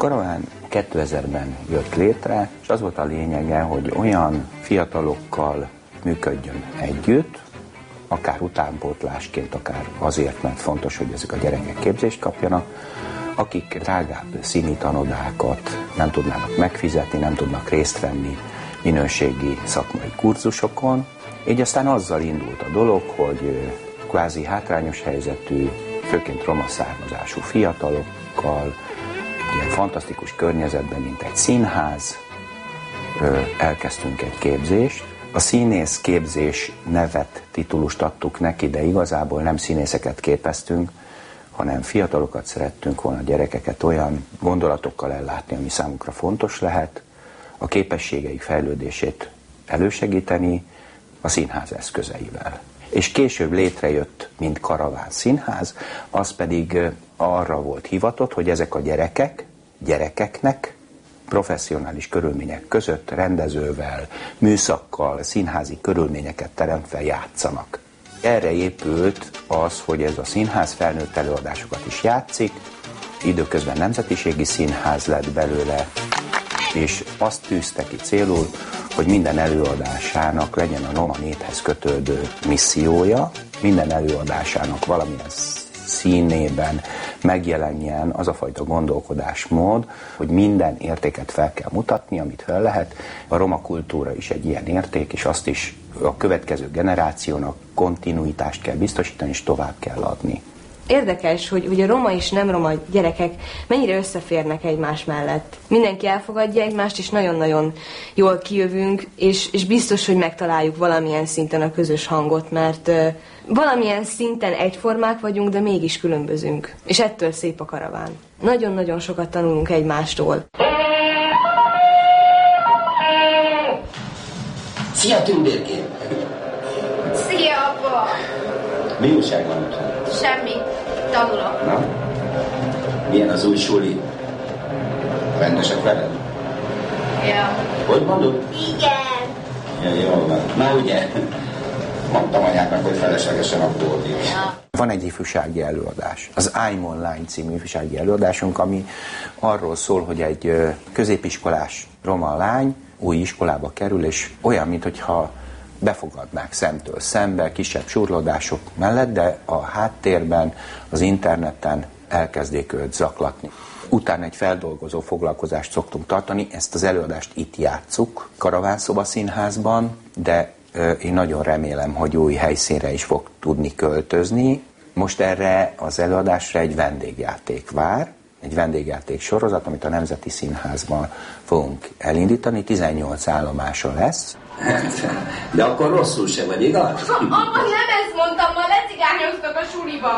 Karaván 2000-ben jött létre, és az volt a lényege, hogy olyan fiatalokkal működjön együtt, akár utánpótlásként, akár azért, mert fontos, hogy ezek a gyerekek képzést kapjanak, akik drágább színi tanodákat nem tudnának megfizetni, nem tudnak részt venni minőségi szakmai kurzusokon. Így aztán azzal indult a dolog, hogy kvázi hátrányos helyzetű, főként roma származású fiatalokkal, ilyen fantasztikus környezetben, mint egy színház, elkezdtünk egy képzést. A színész képzés nevet, titulust adtuk neki, de igazából nem színészeket képeztünk, hanem fiatalokat szerettünk volna, gyerekeket olyan gondolatokkal ellátni, ami számukra fontos lehet, a képességeik fejlődését elősegíteni a színház eszközeivel. És később létrejött, mint Karaván Színház, az pedig arra volt hivatott, hogy ezek a gyerekeknek professzionális körülmények között rendezővel, műszakkal, színházi körülményeket teremtve játszanak. Erre épült az, hogy ez a színház felnőtt előadásokat is játszik, időközben nemzetiségi színház lett belőle, és azt tűzte ki célul, hogy minden előadásának legyen a roma néthez kötődő missziója, minden előadásának valamilyen színében megjelenjen az a fajta gondolkodásmód, hogy minden értéket fel kell mutatni, amit fel lehet. A roma kultúra is egy ilyen érték, és azt is a következő generációnak kontinuitást kell biztosítani, és tovább kell adni. Érdekes, hogy a roma és nem roma gyerekek mennyire összeférnek egymás mellett. Mindenki elfogadja egymást, és nagyon-nagyon jól kijövünk, és biztos, hogy megtaláljuk valamilyen szinten a közös hangot, mert valamilyen szinten egyformák vagyunk, de mégis különbözünk. És ettől szép a Karaván. Nagyon-nagyon sokat tanulunk egymástól. Szia, Tündérkém! Szia, apa! Mi újság van otthon? Semmi. Tanulok. Na? Milyen az új suli? Rendesek veled? Ja. Hogy mondod? Igen. Ja, jól van. Na ugye, mondtam anyáknak, hogy feleslegesen aggódik. Ja. Van egy ifjúsági előadás, az I'm Online című ifjúsági előadásunk, ami arról szól, hogy egy középiskolás roma lány új iskolába kerül, és olyan, mintha befogadnák szemtől szembe, kisebb surlódások mellett, de a háttérben, az interneten elkezdték őt zaklatni. Utána egy feldolgozó foglalkozást szoktunk tartani, ezt az előadást itt játsszuk, Karaván Szobaszínházban, de én nagyon remélem, hogy új helyszínre is fog tudni költözni. Most erre az előadásra egy vendégjáték vár, egy vendégjáték sorozat, amit a Nemzeti Színházban fogunk elindítani, 18 állomása lesz. De akkor rosszul se vagy, igaz? Apa, nem ezt mondtam, ma lecigányoztak a suliba.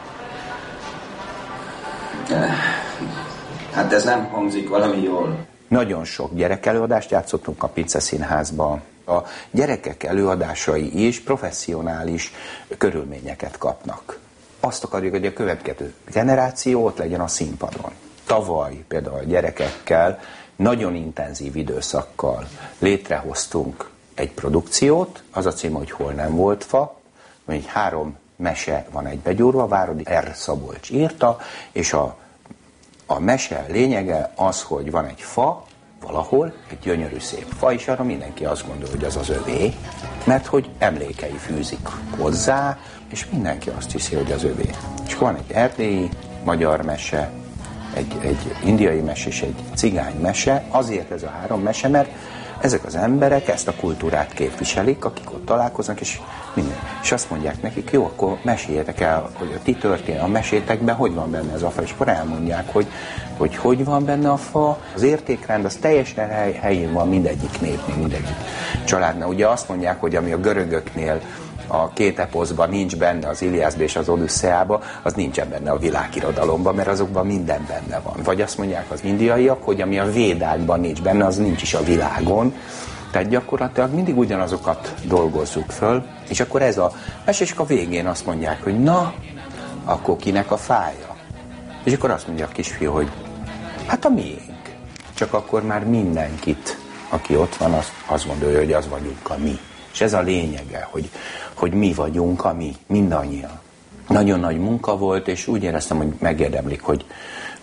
Hát ez nem hangzik valami jól. Nagyon sok gyerekelőadást játszottunk a Pince Színházban. A gyerekek előadásai is professzionális körülményeket kapnak. Azt akarjuk, hogy a következő generáció ott legyen a színpadon. Tavaly például a gyerekekkel nagyon intenzív időszakkal létrehoztunk egy produkciót, az a cím, hogy Hol nem volt fa, hogy 3 mese van egybegyúrva, Váradi R. Szabolcs írta, és a mese lényege az, hogy van egy fa, valahol, egy gyönyörű szép fa, és arra mindenki azt gondolja, hogy az az övé, mert hogy emlékei fűzik hozzá, és mindenki azt hiszi, hogy az övé. És van egy erdélyi magyar mese, egy indiai mese és egy cigány mese, azért ez a 3 mese, mert ezek az emberek ezt a kultúrát képviselik, akik ott találkoznak, és minden. És azt mondják nekik, jó, akkor meséljetek el, hogy a ti történet, a mesétekben hogy van benne ez a fa, és akkor elmondják, hogy van benne a fa, az értékrend, az teljesen helyén van mindegyik népnél, mindegyik családnál. Ugye azt mondják, hogy ami a görögöknél a 2 eposzban nincs benne, az Iliászban és az Odüsszeában, az nincsen benne a világirodalomban, mert azokban minden benne van. Vagy azt mondják az indiaiak, hogy ami a Védákban nincs benne, az nincs is a világon. Tehát gyakorlatilag mindig ugyanazokat dolgozzuk föl, és akkor ez a mese, és a végén azt mondják, hogy na, akkor kinek a fája? És akkor azt mondja a kisfiú, hogy hát a miénk. Csak akkor már mindenkit, aki ott van, azt gondolja, hogy az vagyunk a mi. És ez a lényege, hogy mi vagyunk a mi, mindannyian. Nagyon nagy munka volt, és úgy éreztem, hogy megérdemlik, hogy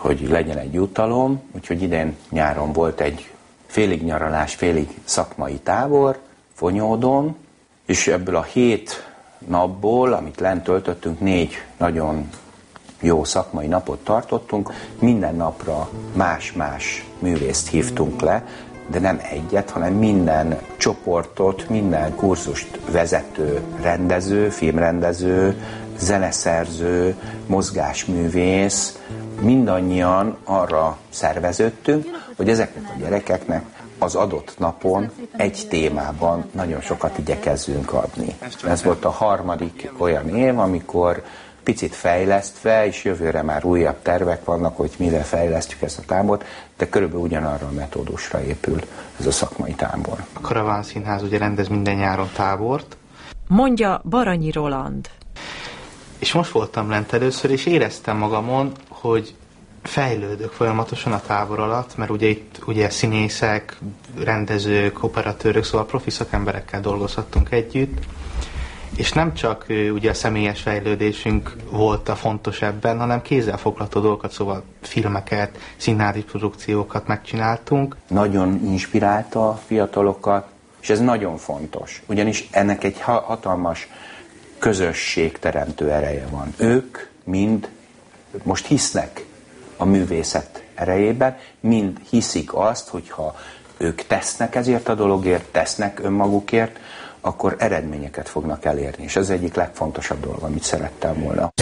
hogy legyen egy jutalom, úgyhogy idén nyáron volt egy félig nyaralás, félig szakmai tábor Fonyódon, és ebből a 7 napból, amit lent töltöttünk, 4 nagyon jó szakmai napot tartottunk, minden napra más-más művészt hívtunk le, de nem egyet, hanem minden csoportot, minden kurzust vezető rendező, filmrendező, zeneszerző, mozgásművész, mindannyian arra szerveződtünk, hogy ezeknek a gyerekeknek az adott napon egy témában nagyon sokat igyekezzünk adni. Ez volt a 3. olyan év, amikor picit fejlesztve, és jövőre már újabb tervek vannak, hogy mire fejlesztjük ezt a tábort, de körülbelül ugyanarra a metódusra épül ez a szakmai tábor. A Karaván Színház ugye rendez minden nyáron tábort. Mondja Baranyi Roland. És most voltam lent először, és éreztem magamon, hogy fejlődök folyamatosan a tábor alatt, mert ugye itt ugye színészek, rendezők, operatőrök, szóval profi szakemberekkel dolgozhattunk együtt, és nem csak ugye a személyes fejlődésünk volt a fontos ebben, hanem kézzelfogható dolgokat, szóval filmeket, színházi produkciókat megcsináltunk. Nagyon inspirálta a fiatalokat, és ez nagyon fontos, ugyanis ennek egy hatalmas közösségteremtő ereje van. Ők mind most hisznek a művészet erejében, mind hiszik azt, hogyha ők tesznek ezért a dologért, tesznek önmagukért, akkor eredményeket fognak elérni. És ez egyik legfontosabb dolog, amit szerettem volna.